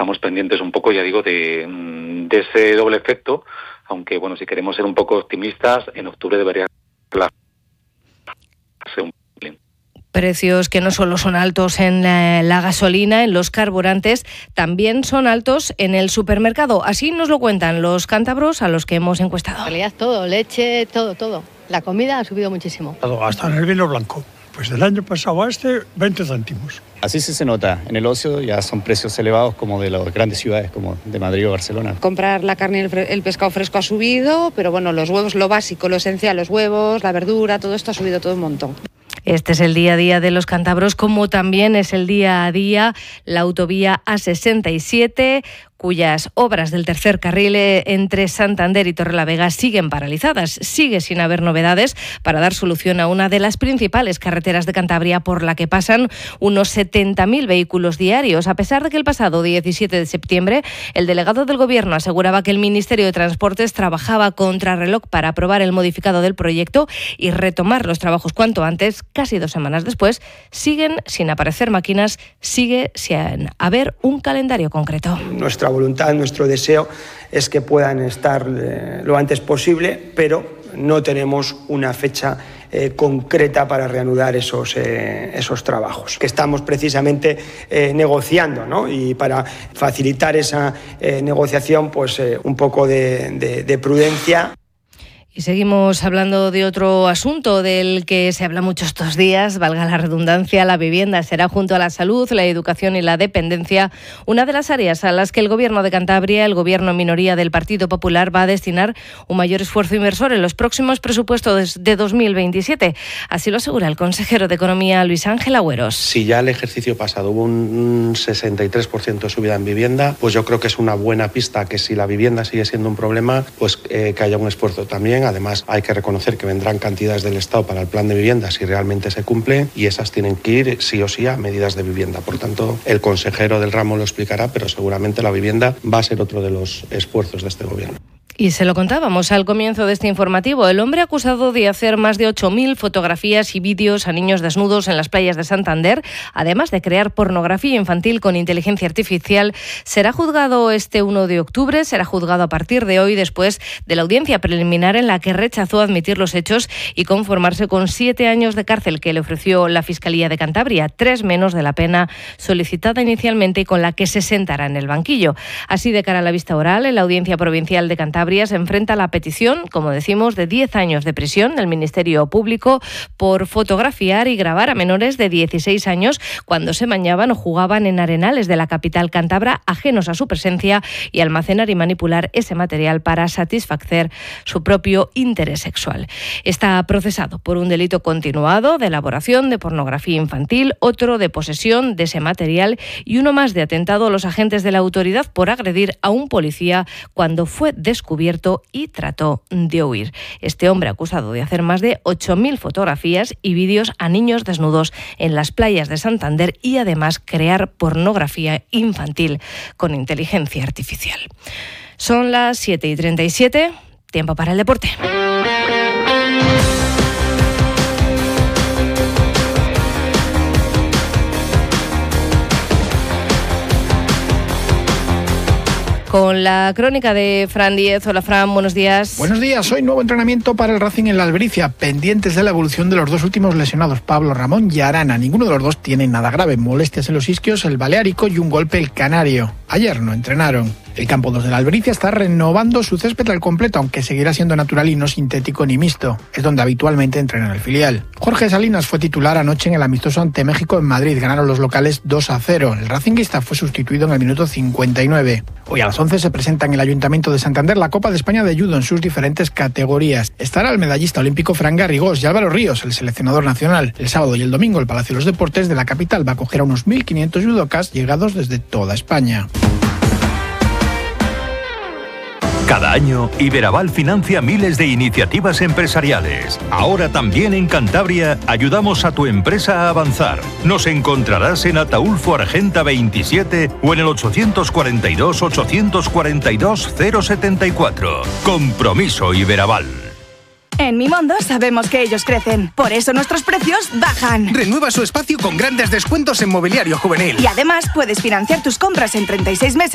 estamos pendientes un poco, ya digo, de ese doble efecto, aunque bueno, si queremos ser un poco optimistas, en octubre debería ser un pelín. Precios que no solo son altos en la gasolina, en los carburantes, también son altos en el supermercado. Así nos lo cuentan los cántabros a los que hemos encuestado. En realidad todo, leche, todo. La comida ha subido muchísimo. Hasta en el vino blanco. Pues del año pasado a 20 céntimos. Así sí se nota. En el ocio ya son precios elevados como de las grandes ciudades como de Madrid o Barcelona. Comprar la carne y el pescado fresco ha subido, pero bueno, los huevos, lo básico, lo esencial, los huevos, la verdura, todo esto ha subido todo un montón. Este es el día a día de los cántabros, como también es el día a día la autovía A67, cuyas obras del tercer carril entre Santander y Torrelavega siguen paralizadas. Sigue sin haber novedades para dar solución a una de las principales carreteras de Cantabria por la que pasan unos 70.000 vehículos diarios, a pesar de que el pasado 17 de septiembre el delegado del Gobierno aseguraba que el Ministerio de Transportes trabajaba contrarreloj para aprobar el modificado del proyecto y retomar los trabajos cuanto antes. Casi 2 semanas después, siguen sin aparecer máquinas, sigue sin haber un calendario concreto. Nuestra voluntad, nuestro deseo es que puedan estar lo antes posible, pero no tenemos una fecha concreta para reanudar esos trabajos. Que estamos precisamente negociando, ¿no? Y para facilitar esa negociación, pues un poco de prudencia. Y seguimos hablando de otro asunto del que se habla mucho estos días, valga la redundancia. La vivienda será, junto a la salud, la educación y la dependencia, una de las áreas a las que el Gobierno de Cantabria, el Gobierno en minoría del Partido Popular, va a destinar un mayor esfuerzo inversor en los próximos presupuestos de 2027. Así lo asegura el consejero de Economía, Luis Ángel Agüeros. Si ya el ejercicio pasado hubo un 63% de subida en vivienda, pues yo creo que es una buena pista que si la vivienda sigue siendo un problema, pues que haya un esfuerzo también. Además, hay que reconocer que vendrán cantidades del Estado para el plan de vivienda si realmente se cumple, y esas tienen que ir sí o sí a medidas de vivienda. Por tanto, el consejero del ramo lo explicará, pero seguramente la vivienda va a ser otro de los esfuerzos de este Gobierno. Y se lo contábamos al comienzo de este informativo. El hombre acusado de hacer más de 8.000 fotografías y vídeos a niños desnudos en las playas de Santander, además de crear pornografía infantil con inteligencia artificial, será juzgado este 1 de octubre. Será juzgado a partir de hoy, después de la audiencia preliminar en la que rechazó admitir los hechos y conformarse con 7 años de cárcel que le ofreció la Fiscalía de Cantabria, 3 menos de la pena solicitada inicialmente y con la que se sentará en el banquillo. Así, de cara a la vista oral, en la Audiencia Provincial de Cantabria se enfrenta a la petición, como decimos, de 10 años de prisión del Ministerio Público por fotografiar y grabar a menores de 16 años cuando se bañaban o jugaban en arenales de la capital cántabra, ajenos a su presencia, y almacenar y manipular ese material para satisfacer su propio interés sexual. Está procesado por un delito continuado de elaboración de pornografía infantil, otro de posesión de ese material y uno más de atentado a los agentes de la autoridad por agredir a un policía cuando fue descubierto y trató de huir. Este hombre, acusado de hacer más de 8.000 fotografías y vídeos a niños desnudos en las playas de Santander y además crear pornografía infantil con inteligencia artificial. Son las 7:37, tiempo para el deporte. Con la crónica de Fran Díez. Hola, Fran, buenos días. Buenos días. Hoy nuevo entrenamiento para el Racing en la Albricia, pendientes de la evolución de los 2 últimos lesionados, Pablo Ramón y Arana. Ninguno de los 2 tiene nada grave, molestias en los isquios, el baleárico y un golpe el canario. Ayer no entrenaron. El campo 2 de la Albricia está renovando su césped al completo, aunque seguirá siendo natural y no sintético ni mixto. Es donde habitualmente entrena el filial. Jorge Salinas fue titular anoche en el amistoso ante México en Madrid. Ganaron los locales 2-0. El racinguista fue sustituido en el minuto 59. Hoy a las 11 se presenta en el Ayuntamiento de Santander la Copa de España de Judo en sus diferentes categorías. Estará el medallista olímpico Fran Garrigós y Álvaro Ríos, el seleccionador nacional. El sábado y el domingo el Palacio de los Deportes de la capital va a acoger a unos 1.500 judocas llegados desde toda España. Cada año, Iberaval financia miles de iniciativas empresariales. Ahora también en Cantabria ayudamos a tu empresa a avanzar. Nos encontrarás en Ataulfo Argenta 27 o en el 842-842-074. Compromiso Iberaval. En Mimondo sabemos que ellos crecen, por eso nuestros precios bajan. Renueva su espacio con grandes descuentos en mobiliario juvenil. Y además puedes financiar tus compras en 36 meses